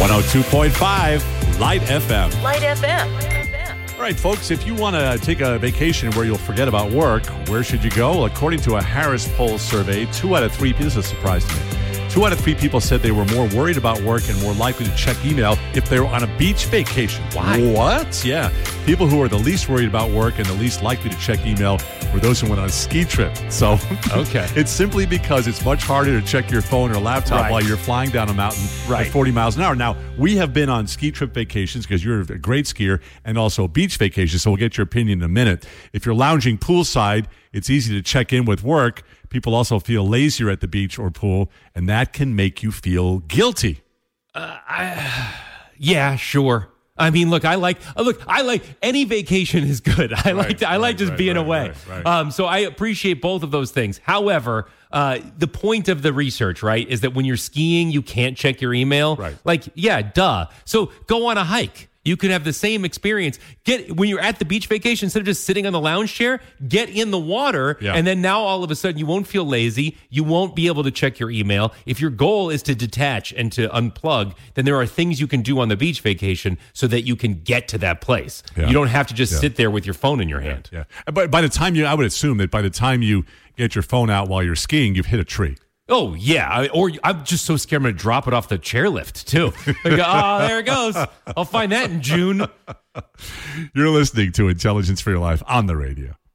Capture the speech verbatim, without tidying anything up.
one oh two point five Light F M. Light F M. All right, folks, if you want to take a vacation where you'll forget about work, where should you go? According to a Harris Poll survey, two out of three, this is a surprise to me, two out of three people said they were more worried about work and more likely to check email if they were on a beach vacation. Why? What? Yeah. People who are the least worried about work and the least likely to check email were those who went on a ski trip. So okay. It's simply because it's much harder to check your phone or laptop Right. while you're flying down a mountain Right. at forty miles an hour. Now, we have been on ski trip vacations because you're a great skier and also beach vacations, so we'll get your opinion in a minute. If you're lounging poolside, it's easy to check in with work. People also feel lazier at the beach or pool, and that can make you feel guilty. Uh, I, yeah, sure. I mean, look, I like uh, look, I like any vacation is good. I Right, like to, I like right, just right, being right, away. right, right. Um, so I appreciate both of those things. However, uh, the point of the research, right, is that when you're skiing, you can't check your email. Right. Like, yeah, duh. So go on a hike. You could have the same experience. Get when you're at the beach vacation, instead of just sitting on the lounge chair, get in the water, Yeah. and then now all of a sudden you won't feel lazy. You won't be able to check your email. If your goal is to detach and to unplug, then there are things you can do on the beach vacation so that you can get to that place. Yeah. You don't have to just Yeah. sit there with your phone in your hand. Yeah. But by the time you, I would assume that by the time you get your phone out while you're skiing, you've hit a tree. Oh, yeah. I, or I'm just so scared I'm going to drop it off the chairlift, too. Like, oh, there it goes. I'll find that in June. You're listening to Intelligence for Your Life on the radio.